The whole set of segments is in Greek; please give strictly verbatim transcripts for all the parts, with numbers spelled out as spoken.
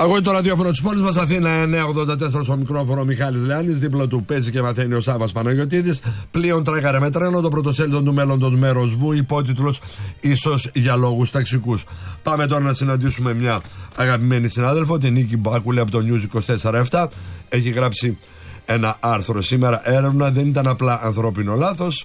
Ακούτε το ραδιόφωνο της πόλης μας, Αθήνα εννιακόσια ογδόντα τέσσερα, στο μικρόφωνο Μιχάλης Λεάνης. Δίπλα του παίζει και μαθαίνει ο Σάββας Παναγιωτίδης. Πλοίον τρέχαρε με τρένο, το πρωτοσέλιδο του μέλλοντος μέρος Βου, υπότιτλος ίσως για λόγους ταξικούς. Πάμε τώρα να συναντήσουμε μια αγαπημένη συνάδελφο, την Νίκη Μπάκουλη από το News είκοσι τέσσερα επτά. Έχει γράψει ένα άρθρο σήμερα. Έρευνα δεν ήταν απλά ανθρώπινο λάθος.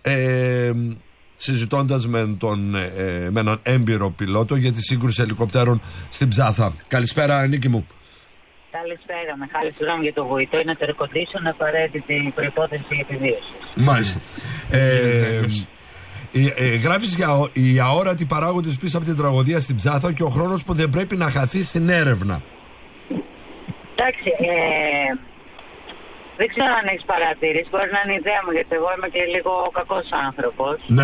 Ε, συζητώντας με, τον, ε, με έναν έμπειρο πιλότο για τη σύγκρουση ελικοπτέρων στην Ψάθα. Καλησπέρα, Νίκη μου. Καλησπέρα, Μιχάλη. Συγγνώμη για το βουητό. Είναι το air condition, απαραίτητη προϋπόθεση επιβίωσης. Μάλιστα. ε, ε, ε, γράφεις για οι αόρατοι παράγοντες πίσω από την τραγωδία στην Ψάθα και ο χρόνος που δεν πρέπει να χαθεί στην έρευνα. Εντάξει, ε, δεν ξέρω αν έχεις παρατηρήσει, μπορεί να είναι η ιδέα μου, γιατί εγώ είμαι και λίγο κακός άνθρωπος. Ναι.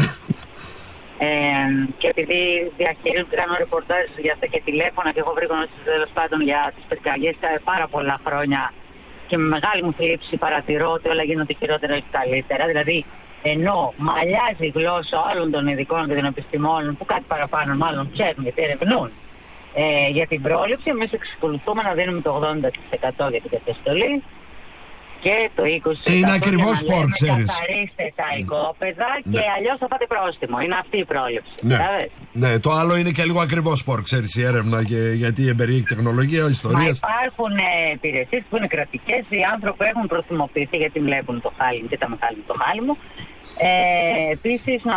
Ε, και επειδή διαχειρίζομαι και κάνω ρεπορτάζ για αυτά και τηλέφωνα και έχω βρει γνώσεις τέλος πάντων για τις πυρκαγιές πάρα πολλά χρόνια και με μεγάλη μου θλίψη παρατηρώ ότι όλα γίνονται χειρότερα και καλύτερα. Δηλαδή, ενώ μαλλιάζει η γλώσσα όλων των ειδικών και των επιστημόνων που κάτι παραπάνω μάλλον ξέρουν γιατί ερευνούν ε, για την πρόληψη, εμείς εξακολουθούμε να δίνουμε το ογδόντα τοις εκατό για την καταστολή και το είκοσι τοις εκατό είναι ακριβώς σπορ, ξέρεις. Καθαρίστε τα οικόπεδα και ναι. Αλλιώς θα πάτε πρόστιμο. Είναι αυτή η πρόληψη. Ναι. Ναι, το άλλο είναι και λίγο ακριβώς σπορ, ξέρεις, η έρευνα και, γιατί εμπεριέχει τεχνολογία, ιστορίες. Μα υπάρχουν ε, υπηρεσίες που είναι κρατικές, οι άνθρωποι έχουν προθυμοποιηθεί γιατί βλέπουν το χάλι και τα μεγάλη το χάλι μου. Ε, επίσης, να...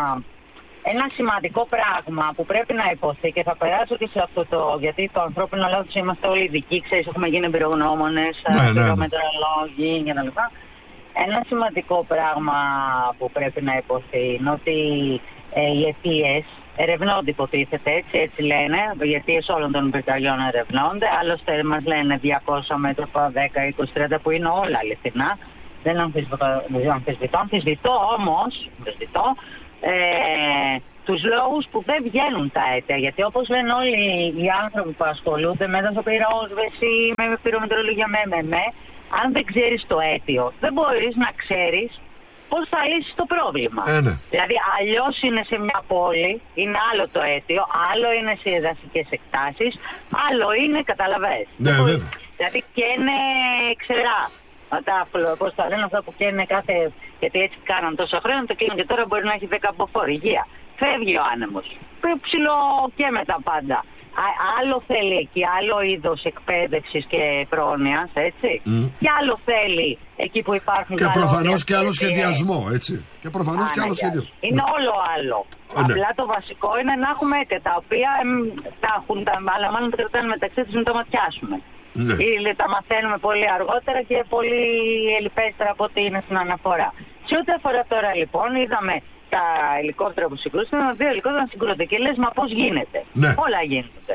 ένα σημαντικό πράγμα που πρέπει να υποθεί και θα περάσω και σε αυτό το. Γιατί το ανθρώπινο λάθος είμαστε όλοι ειδικοί, ξέρεις, έχουμε γίνει εμπειρογνώμονες, εμπειρομετρολόγοι κτλ. Ένα σημαντικό πράγμα που πρέπει να υποθεί είναι ότι ε, οι αιτίες ερευνώνται, υποτίθεται, έτσι, έτσι λένε. Οι αιτίες όλων των πυρκαγιών ερευνώνται. Άλλωστε, μας λένε διακόσια μέτρα, δέκα, είκοσι, τριάντα που είναι όλα αληθινά. Δεν αμφισβητώ, αμφισβητώ, αμφισβητώ όμως. Αμφισβητώ, Ε, τους λόγους που δεν βγαίνουν τα αίτια. Γιατί όπως λένε όλοι οι άνθρωποι που ασχολούνται με δασοπυρόσβεση, με πυρομετρολογία, με, με, με, αν δεν ξέρεις το αίτιο, δεν μπορείς να ξέρεις πώς θα λύσεις το πρόβλημα. Ε, ναι. Δηλαδή, αλλιώς είναι σε μια πόλη, είναι άλλο το αίτιο, άλλο είναι σε δασικές εκτάσεις, άλλο είναι, καταλαβαίνεις. Ναι, δηλαδή, και είναι ξερά. Πώς θα λένε αυτά που καίνε κάθε. Γιατί έτσι κάναν τόσα χρόνια, το κλείνουν και τώρα μπορεί να έχει δέκα μποφόρ. Υγεία. Φεύγει ο άνεμος. Ψηλό και με τα πάντα. Α, άλλο θέλει εκεί, άλλο είδος εκπαίδευσης και πρόνοιας, έτσι. Mm. Και άλλο θέλει εκεί που υπάρχουν. Και προφανώς και άλλο σχεδιασμό, έτσι. Και προφανώς και άλλο σχεδιασμό. Είναι όλο άλλο. Oh, απλά ναι. Το βασικό είναι να έχουμε και τα οποία εμ, τα έχουν, τα, αλλά μάλλον τα κρατάνε μεταξύ τους να τα ματιάσουμε. Ναι. Ή τα μαθαίνουμε πολύ αργότερα και πολύ ελιπέστερα από ό,τι είναι στην αναφορά. Σε ό,τι αφορά τώρα λοιπόν, είδαμε τα ελικόπτερα που συγκρούσαν, δύο ελικόπτερα να συγκρούνται και λες, μα πώς γίνεται. Ναι. Όλα γίνονται.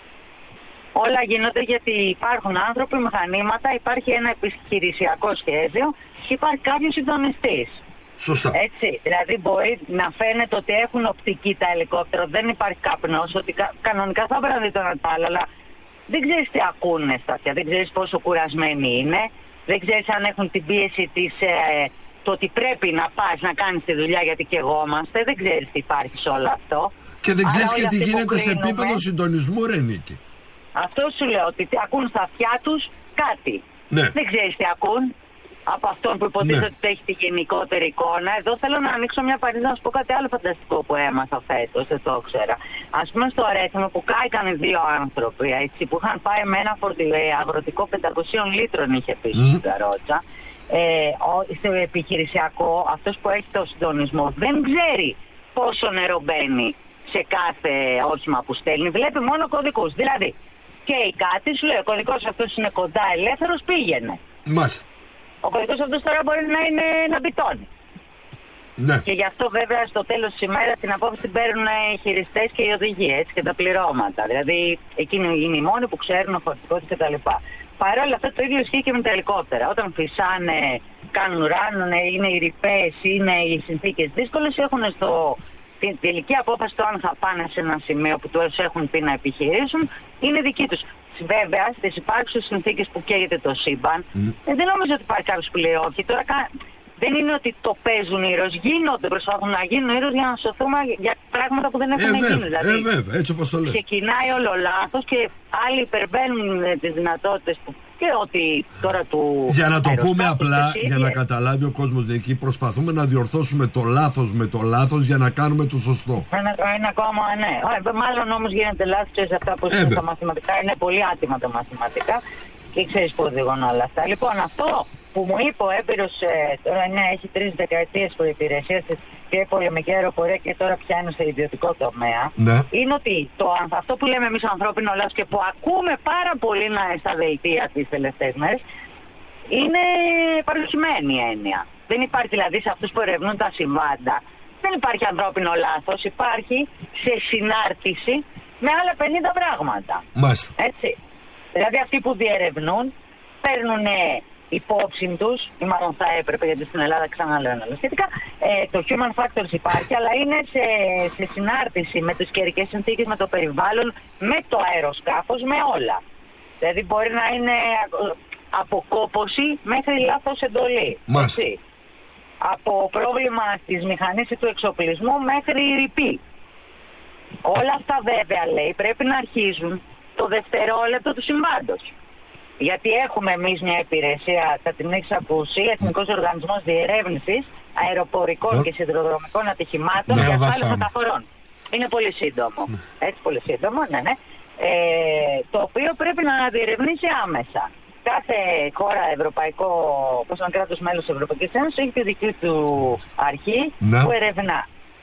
Όλα γίνονται γιατί υπάρχουν άνθρωποι, μηχανήματα, υπάρχει ένα επιχειρησιακό σχέδιο και υπάρχει κάποιος συντονιστής. Σωστά. Έτσι, δηλαδή μπορεί να φαίνεται ότι έχουν οπτική τα ελικόπτερα, δεν υπάρχει καπνός, ότι κα, κανονικά θα πρέπει να δει τον άλλο, αλλά δεν ξέρεις τι ακούνε στα αυτιά, δεν ξέρεις πόσο κουρασμένοι είναι, δεν ξέρεις αν έχουν την πίεση της, ε, το ότι πρέπει να πας να κάνεις τη δουλειά γιατί και εγώ είμαστε, δεν ξέρεις τι υπάρχει σε όλο αυτό. Και δεν ξέρεις και τι γίνεται σε επίπεδο συντονισμού, ρε Νίκη. Αυτό σου λέω, ότι ακούν στα αυτιά τους κάτι. Ναι. Δεν ξέρεις τι ακούν. Από αυτόν που υποτίθεται ναι. Ότι έχει τη γενικότερη εικόνα. Εδώ θέλω να ανοίξω μια παρένθεση να σου πω κάτι άλλο φανταστικό που έμαθα φέτος, δεν το ήξερα. Ας πούμε στο Ρέθιμο που κάηκαν δύο άνθρωποι, έτσι, που είχαν πάει με ένα φορτηγό αγροτικό πεντακόσια λίτρων, είχε πει στην mm. καρότσα. Ε, στο επιχειρησιακό, αυτός που έχει το συντονισμό δεν ξέρει πόσο νερό μπαίνει σε κάθε όχημα που στέλνει. Βλέπει μόνο κωδικούς. Δηλαδή, και η κάτι σου λέει: ο κωδικός αυτός είναι κοντά, ελεύθερος, πήγαινε. Μάλιστα. Ο κωδικός αυτός τώρα μπορεί να είναι ένα μπιτόνι. Ναι. Και γι' αυτό βέβαια στο τέλος της ημέρας την απόφαση την παίρνουν οι χειριστές και οι οδηγοί, έτσι, και τα πληρώματα. Δηλαδή εκείνοι είναι οι μόνοι που ξέρουν φορτικότητα κτλ. Παρ' όλα αυτά το ίδιο ισχύει και με τα ελικόπτερα. Όταν φυσάνε, κάνουν ράνουν, είναι οι ρηπές, είναι οι συνθήκες δύσκολες, έχουν στο, την τελική απόφαση το αν θα πάνε σε ένα σημείο που τους έχουν πει να επιχειρήσουν, είναι δική τους. Βέβαια, στις υπάρχουσες συνθήκες που καίγεται το σύμπαν, mm. δεν νομίζω ότι υπάρχει κάποιος που λέει όχι. Τώρα δεν είναι ότι το παίζουν ήρωες, γίνονται, προσπαθούν να γίνουν ήρωες για να σωθούμε για πράγματα που δεν έχουν ε, γίνει. βέβαια, Δηλαδή, ε, βέβαια, έτσι όπως το λέω. Ξεκινάει όλο λάθος και άλλοι υπερβαίνουν τις δυνατότητες που και ότι τώρα του. Για να το πούμε απλά, και για να καταλάβει ο κόσμος εκεί, προσπαθούμε να διορθώσουμε το λάθος με το λάθος για να κάνουμε το σωστό. Ένα, ένα ακόμα, ναι. Μάλλον όμως γίνεται λάθος σε αυτά που είναι τα μαθηματικά. Είναι πολύ άτιμα τα μαθηματικά και ξέρεις που οδηγούν όλα αυτά. Λοιπόν, αυτό που μου είπε ο έμπειρος, τώρα ναι, έχει τρεις δεκαετίες προϋπηρεσίας και πολεμική αεροπορία και τώρα πια είναι σε ιδιωτικό τομέα, ναι. είναι ότι το, αυτό που λέμε εμείς ανθρώπινο λάθος και που ακούμε πάρα πολύ να, στα δελτία τις τελευταίες μέρες, είναι παροχημένη έννοια. Δεν υπάρχει δηλαδή σε αυτούς που ερευνούν τα συμβάντα, δεν υπάρχει ανθρώπινο λάθος, υπάρχει σε συνάρτηση με άλλα πενήντα πράγματα. Μάλιστα. Έτσι. Δηλαδή αυτοί που διερευνούν παίρνουν υπόψη τους, ή μάλλον θα έπρεπε, γιατί στην Ελλάδα ξαναλέω αναλογιστικά, ε, το human factors υπάρχει, αλλά είναι σε, σε συνάρτηση με τις καιρικές συνθήκες, με το περιβάλλον, με το αεροσκάφος, με όλα. Δηλαδή μπορεί να είναι αποκόπωση μέχρι λάθος εντολή. Έτσι. Από πρόβλημα της μηχανής ή του εξοπλισμού μέχρι ρηπή. Όλα αυτά βέβαια, λέει, πρέπει να αρχίζουν το δευτερόλεπτο του συμβάντος. Γιατί έχουμε εμείς μια υπηρεσία, θα την έχεις ακούσει, Εθνικός Οργανισμός Διερεύνησης Αεροπορικών yeah. και Σιδηροδρομικών Ατυχημάτων yeah, και Ασφάλειας Μεταφορών. Είναι πολύ σύντομο. Mm. Έτσι, πολύ σύντομο, ναι, ναι. Ε, το οποίο πρέπει να διερευνήσει άμεσα. Κάθε χώρα ευρωπαϊκό, όπως είναι κράτος μέλος της Ευρωπαϊκής Ένωσης, έχει τη δική του αρχή yeah. που ερευνά.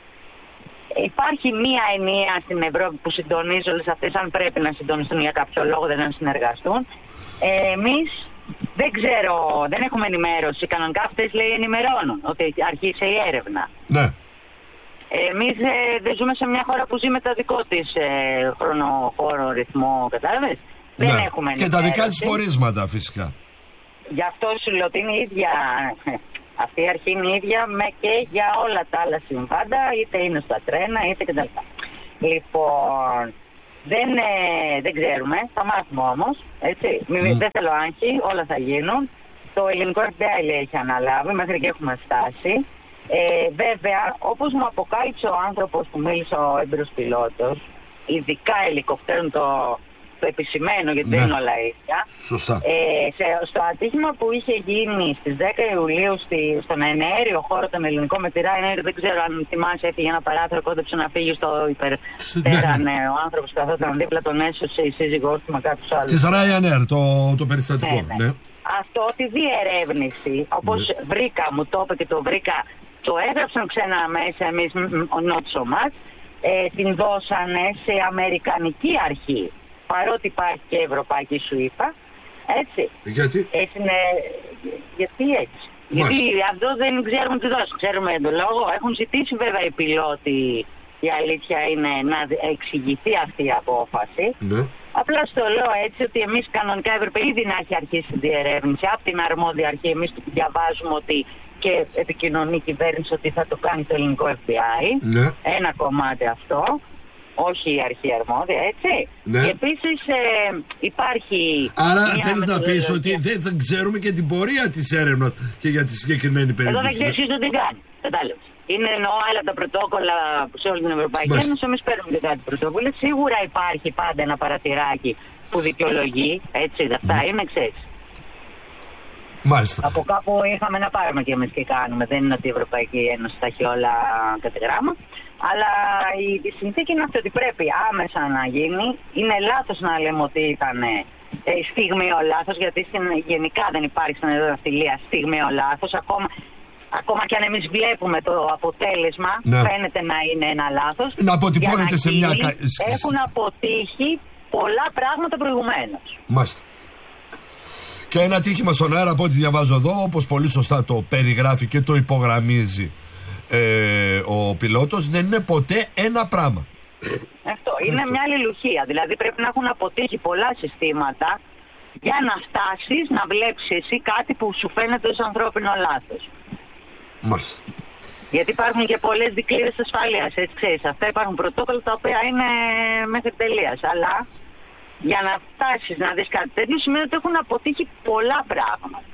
Υπάρχει μία ενιαία στην Ευρώπη που συντονίζει όλες αυτές, αν πρέπει να συντονιστούν για κάποιο λόγο, δεν να συνεργαστούν. Ε, εμείς δεν ξέρω, δεν έχουμε ενημέρωση. Κανονικά αυτές λέει ενημερώνουν ότι αρχίσει η έρευνα. Ναι. Εμείς ε, δεν ζούμε σε μια χώρα που ζει με το δικό της ε, χρονοχώρο, ρυθμό, κατάλαβες. Ναι. Δεν έχουμε ενημέρωση. Και τα δικά της πορίσματα φυσικά. Γι' αυτό σου λέω ότι είναι η ίδια. Αυτή η αρχή είναι η ίδια με και για όλα τα άλλα συμβάντα, είτε είναι στα τρένα, είτε κτλ. Λοιπόν, δεν, ε, δεν ξέρουμε, θα μάθουμε όμως, έτσι. Mm. Δεν θέλω άγχη, όλα θα γίνουν. Το ελληνικό εφ μπι άι λέει έχει αναλάβει, μέχρι και έχουμε φτάσει. Ε, βέβαια, όπως μου αποκάλυψε ο άνθρωπος που μίλησε, ο έμπειρος πιλότος, ειδικά ελικοπτέρων το... το επισημένο, γιατί ναι. δεν είναι όλα ίδια. Σωστά. Ε, σε, στο ατύχημα που είχε γίνει στις δέκα Ιουλίου στη, στον εναέριο χώρο, τον ελληνικό με τη Ryanair, δεν ξέρω αν θυμάσαι, έφυγε ένα παράθυρο, κόντεψε να φύγει στο υπερτέραν. Ναι. Ο άνθρωπος καθόταν δίπλα, τον έσωσε η σύζυγός του με κάποιους άλλους. Της Ryanair, το, το περιστατικό. Ναι, ναι. Ναι. Αυτό τη διερεύνηση, όπως ναι. βρήκα, μου το είπε και το βρήκα, το έγραψαν ξένα μέσα, εμείς not so much, ε, την δώσανε σε αμερικανική αρχή. Παρότι υπάρχει και ευρωπαϊκή, σου είπα, έτσι. Γιατί? Έτσι είναι, γιατί έτσι. Μάλιστα. Γιατί αυτό δεν ξέρουμε τι δώσει. Ξέρουμε τον λόγο. Έχουν ζητήσει βέβαια οι πιλότοι, η αλήθεια είναι, να εξηγηθεί αυτή η απόφαση. Ναι. Απλά στο λέω έτσι ότι εμείς κανονικά έπρεπε ήδη να έχει αρχίσει η διερεύνηση. Από την αρμόδια αρχή εμείς διαβάζουμε ότι και επικοινωνεί η κυβέρνηση ότι θα το κάνει το ελληνικό εφ μπι άι. Ναι. Ένα κομμάτι αυτό. Όχι η αρχή αρμόδια, έτσι. Ναι. Και επίσης ε, υπάρχει... Άρα θέλεις να πεις ότι δεν θα ξέρουμε και την πορεία της έρευνας και για τη συγκεκριμένη περίπτωση. Εδώ δεν ξέρεις τι την κάνει. Κατάλαβες. Είναι εννοώ άλλα τα πρωτόκολλα σε όλη την Ευρωπαϊκή Ένωση. Εμείς παίρνουμε και κάτι πρωτόκολλα. Σίγουρα υπάρχει πάντα ένα παρατηράκι που δικαιολογεί. Έτσι, αυτά mm. είναι, ξέρεις. Μάλιστα. Από κάπου είχαμε να πάρουμε και εμείς και κάνουμε. Δεν είναι ότι η Ευρωπαϊκή Ένωση τα έχει όλα κατά γράμμα. Αλλά η, η συνθήκη είναι αυτή ότι πρέπει άμεσα να γίνει. Είναι λάθος να λέμε ότι ήταν ε, στιγμιαίο λάθος, γιατί στην, γενικά δεν υπάρχει στην αεροναυτιλία στιγμιαίο λάθος. Ακόμα, ακόμα και αν εμείς βλέπουμε το αποτέλεσμα, ναι. φαίνεται να είναι ένα λάθος. Να αποτυπώνεται σε μια... Έχουν αποτύχει πολλά πράγματα προηγουμένως. Μάλιστα. Και ένα τύχημα στον αέρα, από ό,τι διαβάζω εδώ, όπως πολύ σωστά το περιγράφει και το υπογραμμίζει Ε, ο πιλότος, δεν είναι ποτέ ένα πράγμα. Αυτό είναι Αυτό. μια αλληλουχία. Δηλαδή πρέπει να έχουν αποτύχει πολλά συστήματα για να φτάσεις να βλέπεις εσύ κάτι που σου φαίνεται ως ανθρώπινο λάθος. Μάλιστα. Γιατί υπάρχουν και πολλές δικλείδες ασφαλείας, έτσι ξέρεις. Αυτά υπάρχουν πρωτόκολλα τα οποία είναι μέχρι τελείας. Αλλά για να φτάσεις να δεις κάτι τέτοιο σημαίνει ότι έχουν αποτύχει πολλά πράγματα.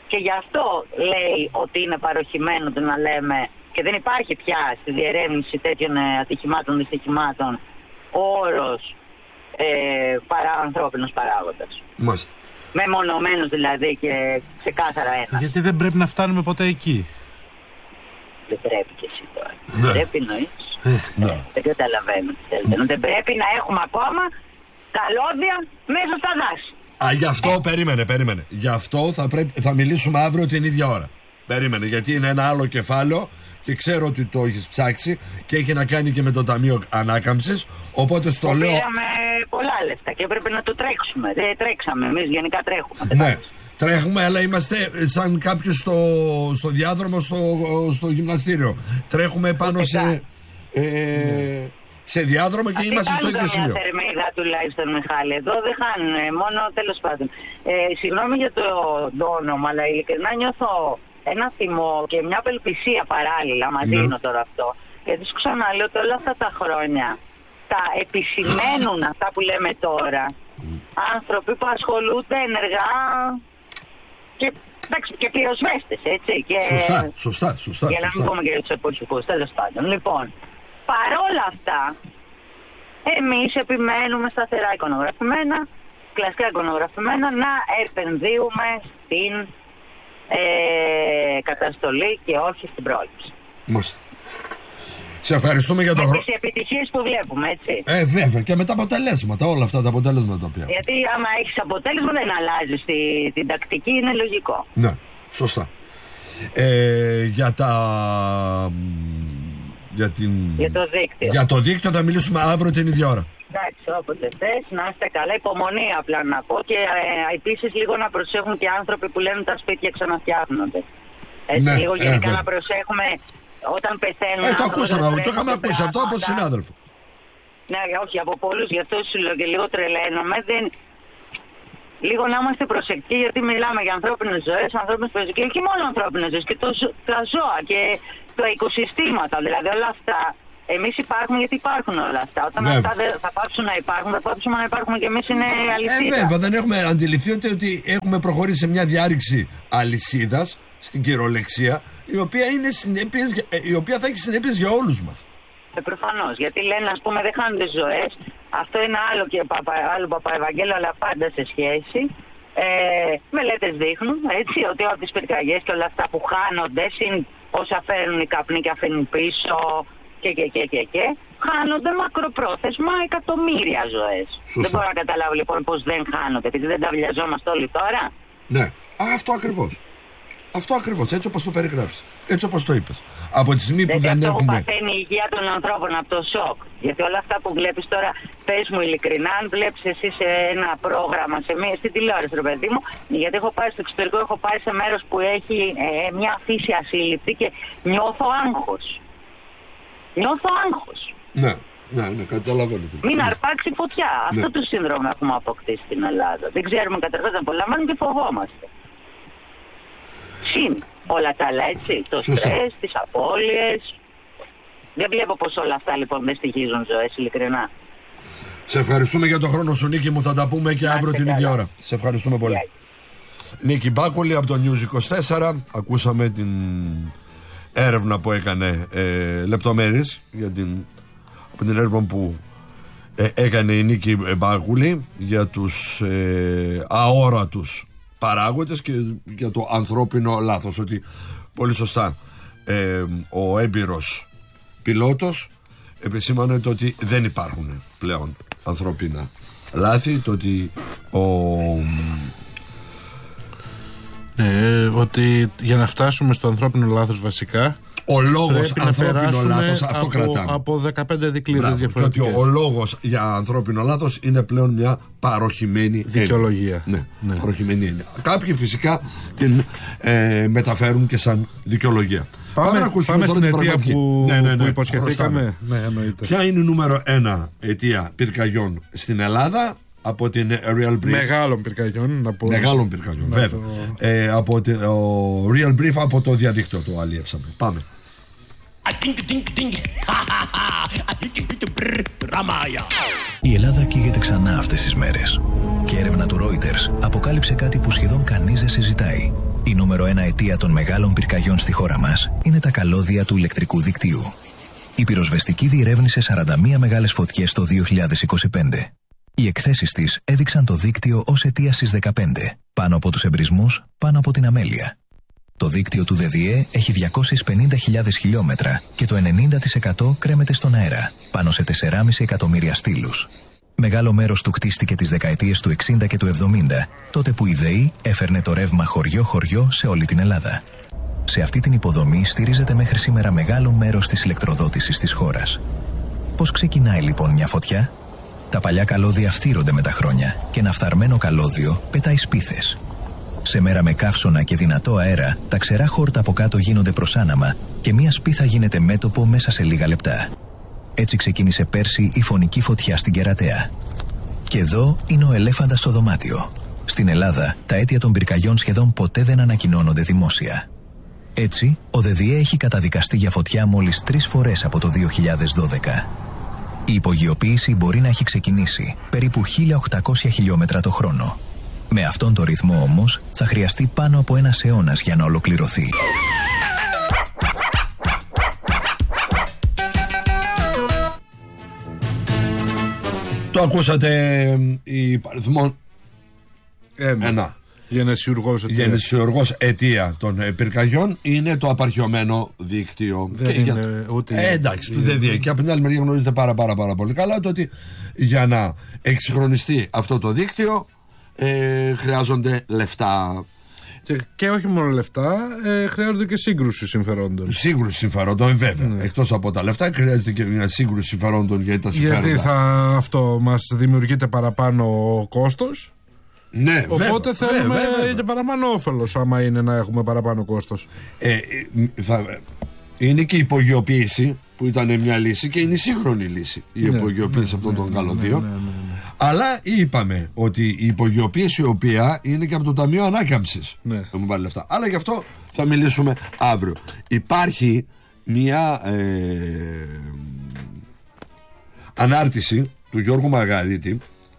Και γι' αυτό λέει ότι είναι παροχημένο το να λέμε, και δεν υπάρχει πια στη διερεύνηση τέτοιων ατυχημάτων, δυστυχημάτων, ο όρος ε, παρά, ανθρώπινος παράγοντας. Μάλιστα. Μεμονωμένος δηλαδή και ξεκάθαρα ένα. Γιατί δεν πρέπει να φτάνουμε ποτέ εκεί. Δεν πρέπει και εσύ τώρα. Ναι. Πρέπει εννοείς. Ναι. Δεν καταλαβαίνω τι θέλετε. Δεν πρέπει να έχουμε ακόμα καλώδια μέσα στα δάση. Α, γι' αυτό, περίμενε, περίμενε. Γι' αυτό θα, πρέπει, θα μιλήσουμε αύριο την ίδια ώρα. Περίμενε, γιατί είναι ένα άλλο κεφάλαιο και ξέρω ότι το έχεις ψάξει και έχει να κάνει και με το Ταμείο Ανάκαμψης. Οπότε στο λέω. Πήραμε πολλά λεφτά και έπρεπε να το τρέξουμε. Δεν τρέξαμε. Εμείς γενικά τρέχουμε. Ναι, τρέχουμε, αλλά είμαστε σαν κάποιος στο, στο διάδρομο, στο, στο γυμναστήριο. Τρέχουμε πάνω σε. Ε, σε διάδρομο και αυτή είμαστε στο ίδιο σημείο. Μια θερμίδα τουλάχιστον, Μιχάλη. Εδώ δεν χάνουν, μόνο τέλος πάντων. Ε, συγγνώμη για το, το όνομα, αλλά ειλικρινά νιώθω ένα θυμό και μια απελπισία παράλληλα. Μαζί ναι. είναι τώρα αυτό. Γιατί σου ξαναλέω ότι όλα αυτά τα χρόνια τα επισημαίνουν αυτά που λέμε τώρα άνθρωποι που ασχολούνται ενεργά και, εντάξει, και πυροσβέστες, έτσι. Και, σωστά, σωστά, σωστά. Για να μην πούμε και για τους εποχικούς, τέλος πάντων. Λοιπόν, παρόλα αυτά, εμείς επιμένουμε σταθερά εικονογραφημένα, κλασικά εικονογραφημένα, να επενδύουμε στην ε, καταστολή και όχι στην πρόληψη. Μάλιστα. Σε ευχαριστούμε για τον χρόνο. Με τις επιτυχίες που βλέπουμε, έτσι. Ε, βέβαια, και με τα αποτελέσματα, όλα αυτά τα αποτελέσματα τα οποία. Γιατί άμα έχεις αποτέλεσμα δεν αλλάζεις τη, την τακτική, είναι λογικό. Ναι, σωστά. Ε, για τα... Για, την... για το δίκτυο. Για το δίκτυο θα μιλήσουμε αύριο την ίδια ώρα. Εντάξει, όποτε θες, να είστε καλά. Υπομονή απλά να πω. Και ε, επίσης λίγο να προσέχουν και άνθρωποι που λένε τα σπίτια ξαναφτιάχνονται. Έτσι, ναι, λίγο γενικά ε, να προσέχουμε όταν πεθαίνουν. Ε, το ακούσαμε, το είχαμε ακούσει αυτό από τον συνάδελφο. Ναι, όχι, από πολλούς, γι' αυτό σου λέω και λίγο τρελαίνομαι. Δεν... Λίγο να είμαστε προσεκτικοί, γιατί μιλάμε για ανθρώπινες ζωές, ανθρώπινες ζωές και όχι μόνο ανθρώπινες ζωές, και το, τα ζώα και τα οικοσυστήματα, δηλαδή όλα αυτά. Εμείς υπάρχουμε γιατί υπάρχουν όλα αυτά. Όταν βέβαια. αυτά δεν θα πάψουν να υπάρχουν, θα πάψουμε να υπάρχουμε και εμείς, είναι αληθίδα. Ε, βέβαια, δεν έχουμε αντιληφθεί ότι, ότι έχουμε προχωρήσει σε μια διάρρηξη αλυσίδας στην κυριολεξία, η οποία, είναι συνέπειες, η οποία θα έχει συνέπειες για όλους μας. Ε, προφανώς, γιατί λένε, ας πούμε, δεν χάνονται ζωές. Αυτό είναι άλλο και παπα, άλλο Παπαευαγγέλιο, αλλά πάντα σε σχέση. Ε, μελέτες δείχνουν, έτσι, ότι από τις πυρκαγιές και όλα αυτά που χάνονται, συν όσα φέρνουν οι καπνοί και αφήνουν πίσω και και και και και, χάνονται μακροπρόθεσμα εκατομμύρια ζωές. Σωστά. Δεν μπορώ να καταλάβω λοιπόν πως δεν χάνονται, επειδή δεν τα βλιαζόμαστε όλοι τώρα. Ναι, Α, αυτό ακριβώς. Αυτό ακριβώς, έτσι όπως το περιγράφεις. Έτσι όπως το είπες. Από τη στιγμή που δεν, δεν έχουμε. Αυτό παθαίνει η υγεία των ανθρώπων από το σοκ. Γιατί όλα αυτά που βλέπεις τώρα, πες μου ειλικρινά, αν βλέπεις εσύ σε ένα πρόγραμμα, σε μία, στην τηλεόραση, ρε παιδί μου, γιατί έχω πάει στο εξωτερικό, έχω πάει σε μέρος που έχει ε, μια φύση ασύλληπτη και νιώθω άγχος. Νιώθω άγχος. Ναι, ναι, ναι, καταλαβαίνω. Μην αρπάξει φωτιά. Ναι. Αυτό το σύνδρομο έχουμε αποκτήσει στην Ελλάδα. Δεν ξέρουμε καταρχάς να απολαμβάνουμε και φοβόμαστε. Συν όλα τα άλλα, έτσι. Το στρες, τις απώλειες. Δεν βλέπω πως όλα αυτά λοιπόν δεν στοιχίζουν ζωές, ειλικρινά. Σε ευχαριστούμε για τον χρόνο σου, Νίκη μου. Θα τα πούμε και αύριο την ίδια ώρα. Σε ευχαριστούμε πολύ. Yeah. Νίκη Μπάκουλη από το News είκοσι τέσσερα. Ακούσαμε την έρευνα που έκανε, ε, λεπτομέρειες για την, από την έρευνα που ε, έκανε η Νίκη Μπάκουλη για τους ε, αόρατους παράγοντες και για το ανθρώπινο λάθος. Ότι πολύ σωστά ε, ο έμπειρος πιλότος επισήμανε το ότι δεν υπάρχουν πλέον ανθρώπινα λάθη, το ότι ο... Ναι, ότι για να φτάσουμε στο ανθρώπινο λάθος βασικά ο λόγος ανθρώπινο λάθος, αυτό από, κρατάμε. Από δεκαπέντε δικλείδες διαφορετικές. Και ότι ο λόγος για ανθρώπινο λάθος είναι πλέον μια παροχημένη δικαιολογία. Ναι, ναι, παροχημένη έννοια. Κάποιοι φυσικά την ε, μεταφέρουν και σαν δικαιολογία. Πάμε, πάμε να ακούσουμε πάμε τώρα στην αιτία που, ναι, ναι, ναι, που υποσχεθήκαμε. Ναι, ποια είναι η νούμερο ένα αιτία πυρκαγιών στην Ελλάδα? Από την Real Brief. Μεγάλων πυρκαγιών. Από... Μεγάλων πυρκαγιών, βέβαια. Το... Ε, από το Real Brief, από το διαδίκτυο το αλλιεύσαμε. Πάμε. Η Ελλάδα καίγεται ξανά αυτές τις μέρες. Και έρευνα του Reuters αποκάλυψε κάτι που σχεδόν κανείς δεν συζητάει. Η νούμερο ένα αιτία των μεγάλων πυρκαγιών στη χώρα μας είναι τα καλώδια του ηλεκτρικού δικτύου. Η πυροσβεστική διερεύνησε σαράντα μία μεγάλες φωτιές το δύο χιλιάδες είκοσι πέντε. Οι εκθέσεις της έδειξαν το δίκτυο ως αιτία στις δεκαπέντε, πάνω από τους εμπρισμούς, πάνω από την αμέλεια. Το δίκτυο του ΔΔΕ έχει διακόσιες πενήντα χιλιάδες χιλιόμετρα και το ενενήντα τοις εκατό κρέμεται στον αέρα, πάνω σε τέσσερα κόμμα πέντε εκατομμύρια στήλους. Μεγάλο μέρος του κτίστηκε τις δεκαετίες του εξήντα και του εβδομήντα, τότε που η ΔΕΗ έφερνε το ρεύμα χωριό-χωριό σε όλη την Ελλάδα. Σε αυτή την υποδομή στηρίζεται μέχρι σήμερα μεγάλο μέρος της ηλεκτροδότησης της χώρας. Πώς ξεκινάει λοιπόν μια φωτιά? Τα παλιά καλώδια φθύρονται με τα χρόνια και ένα φθαρμένο καλώδιο πετάει σπίθες. Σε μέρα με καύσωνα και δυνατό αέρα, τα ξερά χόρτα από κάτω γίνονται προσάναμα και μια σπίθα γίνεται μέτωπο μέσα σε λίγα λεπτά. Έτσι ξεκίνησε πέρσι η φωνική φωτιά στην Κερατέα. Και εδώ είναι ο ελέφαντας στο δωμάτιο. Στην Ελλάδα, τα αίτια των πυρκαγιών σχεδόν ποτέ δεν ανακοινώνονται δημόσια. Έτσι, ο ΔΔΕ έχει καταδικαστεί για φωτιά μόλις τρεις φορές από το δύο χιλιάδες δώδεκα. Η υπογειοποίηση μπορεί να έχει ξεκινήσει περίπου χίλια οκτακόσια χιλιόμετρα το χρόνο. Με αυτόν τον ρυθμό όμως θα χρειαστεί πάνω από ένας αιώνας για να ολοκληρωθεί. Το ακούσατε, η παριθμόν Ένα. ένα. Γενεσιουργός αιτία. Γενεσιουργός αιτία των ε, πυρκαγιών είναι το απαρχιωμένο δίκτυο. Δεν και είναι για... ούτε... ε, εντάξει, είναι... δεν διέχει. Και από την άλλη μεριά γνωρίζετε πάρα, πάρα, πάρα πολύ καλά το ότι για να εξυγχρονιστεί αυτό το δίκτυο ε, χρειάζονται λεφτά. Και, και όχι μόνο λεφτά, ε, χρειάζονται και σύγκρουση συμφερόντων. Σύγκρουση συμφερόντων, βέβαια. Ναι. Εκτός από τα λεφτά, χρειάζεται και μια σύγκρουση συμφερόντων για τα συμφέροντα. Γιατί θα, αυτό μας δημιουργείται παραπάνω κόστος. Ναι, οπότε βέβαια, θέλουμε βέβαια, βέβαια. είτε παραπάνω όφελος, άμα είναι να έχουμε παραπάνω κόστος. Ε, θα, είναι και η υπογειοποίηση που ήταν μια λύση και είναι η σύγχρονη λύση η ναι, υπογειοποίηση ναι, αυτών ναι, των καλωδίων. Ναι, ναι, ναι, ναι. Αλλά είπαμε ότι η υπογειοποίηση η οποία είναι και από το Ταμείο Ανάκαμψης. Ναι. Θα μου πάρει λεφτά. Αλλά γι' αυτό θα μιλήσουμε αύριο. Υπάρχει μια ε, ανάρτηση του Γιώργου Μαργαρίτη.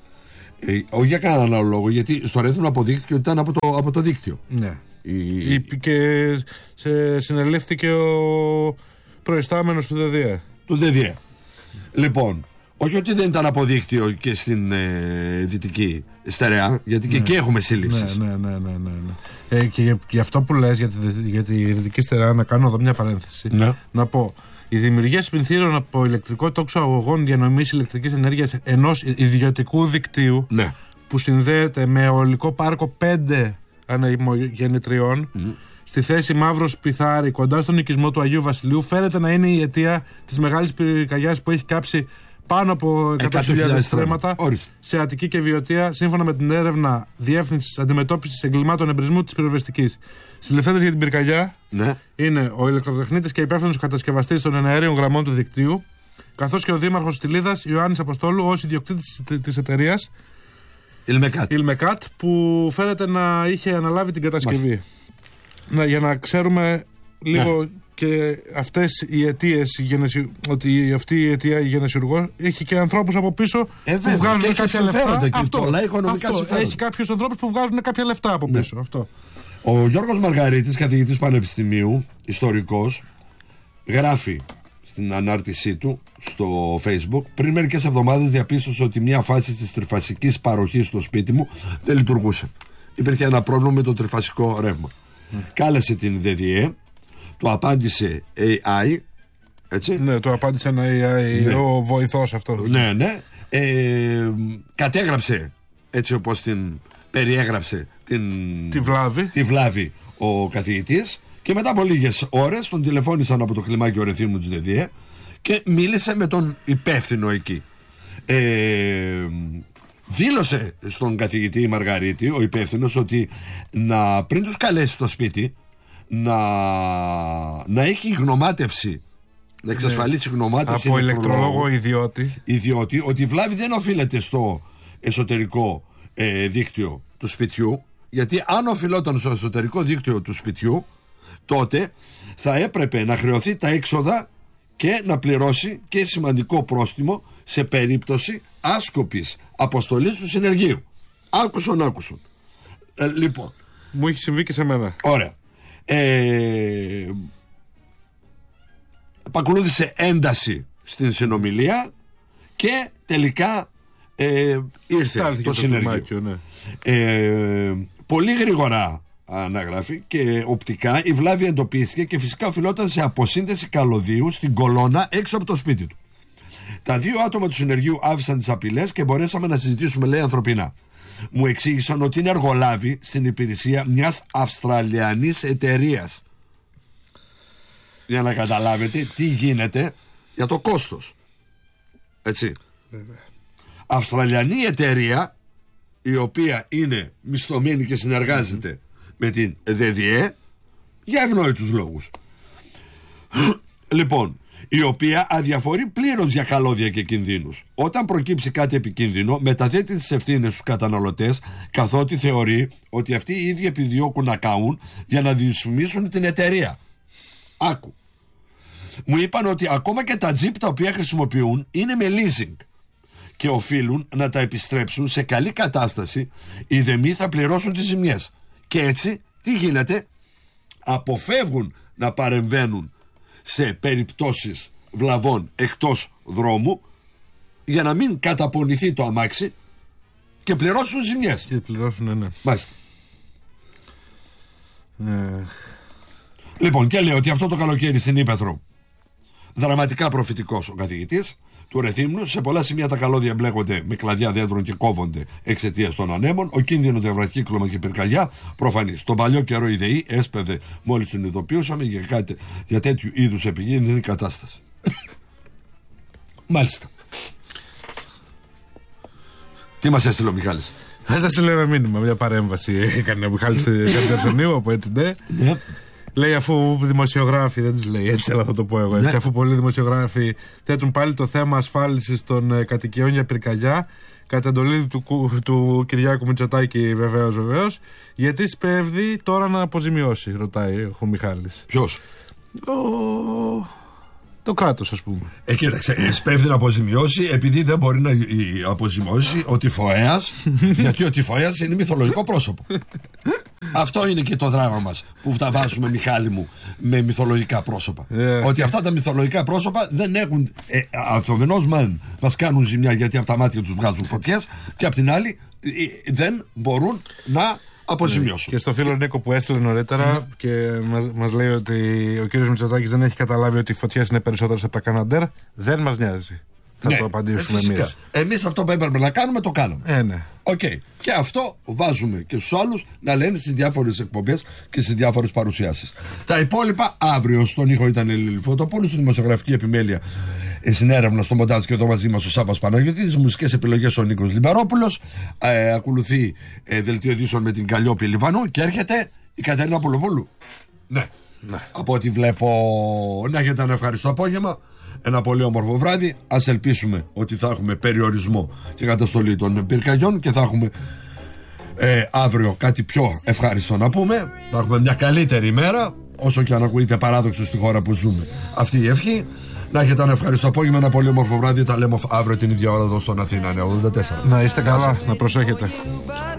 Ε, όχι για κανέναν άλλο λόγο, γιατί στο Ρέθυμνο αποδείχθηκε ότι ήταν από το, από το δίκτυο. Ναι. Η... Και σε συνελήφθηκε ο προϊστάμενος του ΔΔΕ. Του ΔΔΕ. Λοιπόν, όχι ότι δεν ήταν από δίκτυο και στην ε, Δυτική Στερεά, γιατί και ναι. εκεί έχουμε σύλληψεις. Ναι, ναι, ναι, ναι, ναι. Ε, και για, για αυτό που λες για τη, για τη Δυτική Στερεά, να κάνω εδώ μια παρένθεση. Ναι. Να πω. Η δημιουργία σπινθήρων από ηλεκτρικό τόξο αγωγών διανομής ηλεκτρικής ενέργειας ενός ιδιωτικού δικτύου ναι. που συνδέεται με ολικό πάρκο πέντε ανεμογεννητριών mm. στη θέση Μαύρος Πιθάρη κοντά στον οικισμό του Αγίου Βασιλείου φέρεται να είναι η αιτία της μεγάλης πυρκαγιάς που έχει κάψει πάνω από εκατό χιλιάδες στρέμματα σε Αττική και Βιωτία, σύμφωνα με την έρευνα Διεύθυνσης Αντιμετώπισης Εγκλημάτων Εμπρισμού της Πυροσβεστικής. Συλληφθέντες για την πυρκαγιά ναι. είναι ο ηλεκτροτεχνίτης και υπεύθυνος κατασκευαστής των εναέριων γραμμών του δικτύου, καθώς και ο δήμαρχος Στυλίδας Ιωάννης Αποστόλου ως ιδιοκτήτης της εταιρείας Ιλμεκάτ. Ιλμεκάτ, που φέρεται να είχε αναλάβει την κατασκευή. Να, για να ξέρουμε λίγο. Ναι. Και αυτές οι αιτίες, ότι αυτή η αιτία η γενεσιουργό έχει και ανθρώπους από πίσω ε, που βγάζουν κάποια λεφτά. Αυτό, πολλά οικονομικά αυτό, έχει κάποιους ανθρώπους που βγάζουν κάποια λεφτά από πίσω. Ναι. Αυτό. Ο Γιώργος Μαργαρίτης, καθηγητής πανεπιστημίου, ιστορικός, γράφει στην ανάρτησή του στο Facebook: πριν μερικές εβδομάδες διαπίστωσα ότι μια φάση της τριφασικής παροχής στο σπίτι μου δεν λειτουργούσε. Υπήρχε ένα πρόβλημα με το τριφασικό ρεύμα. Mm. Κάλεσε την ΔΔΕ. Το απάντησε έι άι. Έτσι. Ναι, το απάντησε ένα έι άι, ναι. ο βοηθός αυτό. Ναι, ναι. Ε, κατέγραψε έτσι όπως την περιέγραψε την, τη, βλάβη. τη βλάβη ο καθηγητής. Και μετά από λίγες ώρες τον τηλεφώνησαν από το κλιμάκιο Ρεθύμνου της ΔΔΕ και μίλησε με τον υπεύθυνο εκεί. Ε, δήλωσε στον καθηγητή Μαργαρίτη, ο υπεύθυνος, ότι να, πριν τους καλέσει στο σπίτι, να, να έχει γνωμάτευση, να εξασφαλίσει ναι. γνωμάτευση από ηλεκτρολόγο ιδιώτη. ιδιώτη, ότι η βλάβη δεν οφείλεται στο εσωτερικό ε, δίκτυο του σπιτιού, γιατί αν οφειλόταν στο εσωτερικό δίκτυο του σπιτιού, τότε θα έπρεπε να χρεωθεί τα έξοδα και να πληρώσει και σημαντικό πρόστιμο σε περίπτωση άσκοπης αποστολής του συνεργείου. Άκουσον, άκουσον. Ε, λοιπόν, Μου έχει συμβεί και σε μένα. Ωραία. Ε, Πακολούθησε ένταση στην συνομιλία και τελικά ε, ήρθε το συνεργείο. Ναι. Ε, πολύ γρήγορα αναγράφει και οπτικά η βλάβη εντοπίστηκε και φυσικά οφειλόταν σε αποσύνδεση καλωδίου στην κολόνα έξω από το σπίτι του. Τα δύο άτομα του συνεργείου άφησαν τις απειλές και μπορέσαμε να συζητήσουμε, λέει, ανθρωπινά. Μου εξήγησαν ότι είναι εργολάβοι στην υπηρεσία μιας Αυστραλιανής εταιρείας. Για να καταλάβετε τι γίνεται για το κόστος. Έτσι. Βέβαια. Αυστραλιανή εταιρεία, η οποία είναι μισθωμένη και συνεργάζεται mm-hmm. με την ΔΔΕ για ευνόητους λόγους. Λοιπόν, η οποία αδιαφορεί πλήρως για καλώδια και κινδύνους. Όταν προκύψει κάτι επικίνδυνο, μεταθέτει τις ευθύνες στους καταναλωτές, καθότι θεωρεί ότι αυτοί οι ίδιοι επιδιώκουν να καούν για να δυσφημίσουν την εταιρεία. Άκου. Μου είπαν ότι ακόμα και τα τζιπ τα οποία χρησιμοποιούν είναι με leasing και οφείλουν να τα επιστρέψουν σε καλή κατάσταση, οι δεμοί θα πληρώσουν τις ζημιές. Και έτσι, τι γίνεται? Αποφεύγουν να παρεμβαίνουν σε περιπτώσεις βλαβών εκτός δρόμου για να μην καταπονηθεί το αμάξι και πληρώσουν ζημιές. Και πληρώσουν, ναι. Μάλιστα. Ε... Λοιπόν, και λέει ότι αυτό το καλοκαίρι στην Ήπεθρο δραματικά προφητικός ο καθηγητής του Ρεθύμνου. Σε πολλά σημεία τα καλώδια μπλέκονται με κλαδιά δέντρων και κόβονται εξαιτίας των ανέμων. Ο κίνδυνος για βραχύκλωμα και πυρκαγιά προφανής. Τον παλιό καιρό η ΔΕΗ έσπευε μόλις την ειδοποιούσαμε για, κάτι, για τέτοιου είδους επικίνδυνη κατάσταση. Μάλιστα. Τι μας έστειλε ο Μιχάλης? Θα σας στείλω ένα μήνυμα, μια παρέμβαση έκανε ο Μιχάλης Καρδιαρσονίου από έτσι ντε. Ναι. Λέει, αφού δημοσιογράφοι, δεν τους λέει έτσι, αλλά θα το πω εγώ έτσι, ναι. Αφού πολλοί δημοσιογράφοι θέτουν πάλι το θέμα ασφάλισης των ε, κατοικιών για πυρκαγιά, κατά εντολή του, του Κυριάκου Μητσοτάκη, βεβαίως, βεβαίως, γιατί σπέβδει τώρα να αποζημιώσει, ρωτάει ο Μιχάλης. Ποιος? Ο... Το κράτος, ας πούμε. Ε, κοίταξε, σπέβδει να αποζημιώσει επειδή δεν μπορεί να αποζημιώσει ο τυφοέας, γιατί ο τυφοέας είναι μυθολογικό πρόσωπο. Αυτό είναι και το δράμα μας που τα βάζουμε, Μιχάλη μου, με μυθολογικά πρόσωπα. Yeah. Ότι αυτά τα μυθολογικά πρόσωπα δεν έχουν ε, αυτοβενός μάλλον μας κάνουν ζημιά γιατί από τα μάτια τους βγάζουν φωτιές και απ' την άλλη ε, δεν μπορούν να αποζημιώσουν. Και στο φίλο Νίκο που έστειλε νωρίτερα και μας, μας λέει ότι ο κύριος Μητσοτάκης δεν έχει καταλάβει ότι οι φωτιές είναι περισσότερες από τα Καναντέρ, δεν μας νοιάζει. Θα ναι, το απαντήσουμε ε, εμείς. Εμείς αυτό που έπρεπε να κάνουμε το κάναμε. Ε, ναι. Okay. Και αυτό βάζουμε και στους άλλους να λένε στις διάφορες εκπομπές και στις διάφορες παρουσιάσεις. Τα υπόλοιπα αύριο στον ήχο ήταν η Λίλη Φωτοπούλου, στην δημοσιογραφική επιμέλεια, στην έρευνα, στο μοντάζ και εδώ μαζί μας ο Σάββας Παναγιώτης, στις μουσικές επιλογές ο Νίκος Λιμπερόπουλος. Ε, ακολουθεί ε, δελτίο ειδήσεων με την Καλλιόπη Λιβανού και έρχεται η Κατερίνα Πουλοπούλου. Ναι. Ναι. Από ό,τι βλέπω, να έχετε ένα ευχαριστώ απόγευμα. Ένα πολύ όμορφο βράδυ. Ας ελπίσουμε ότι θα έχουμε περιορισμό και καταστολή των πυρκαγιών και θα έχουμε ε, αύριο κάτι πιο ευχάριστο να πούμε. Θα έχουμε μια καλύτερη ημέρα, όσο και αν ακούγεται παράδοξο στη χώρα που ζούμε. Αυτή η ευχή. Να έχετε ένα ευχαριστώ απόγευμα, ένα πολύ όμορφο βράδυ. Τα λέμε αύριο την ίδια ώρα εδώ στον Αθήνα ογδόντα τέσσερα. Να είστε καλά, να προσέχετε.